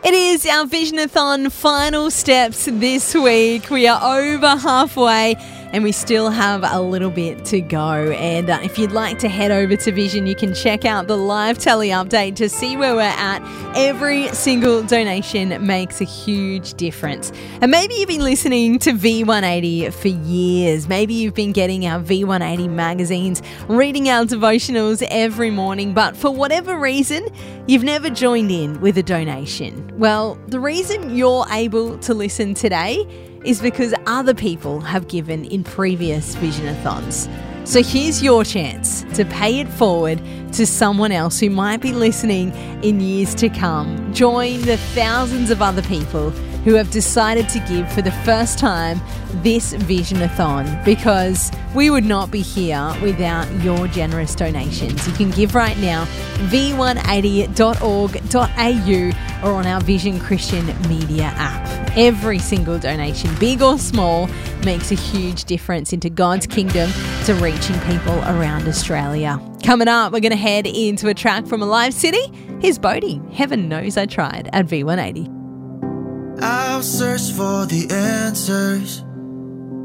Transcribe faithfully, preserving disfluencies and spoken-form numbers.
It is our Visionathon final steps this week. We are over halfway and we still have a little bit to go. And uh, if you'd like to head over to Vision, you can check out the live tally update to see where we're at. Every single donation makes a huge difference. And maybe you've been listening to V one eighty for years. Maybe you've been getting our V one eighty magazines, reading our devotionals every morning, but for whatever reason, you've never joined in with a donation. Well, the reason you're able to listen today is because other people have given in previous Visionathons. So here's your chance to pay it forward to someone else who might be listening in years to come. Join the thousands of other people who have decided to give for the first time this Visionathon, because we would not be here without your generous donations. You can give right now, v one eighty dot org dot a u or on our Vision Christian Media app. Every single donation, big or small, makes a huge difference into God's kingdom to reaching people around Australia. Coming up, we're going to head into a track from Alive City. Here's Bodhi, Heaven Knows I Tried, at V one eighty. I'll search for the answers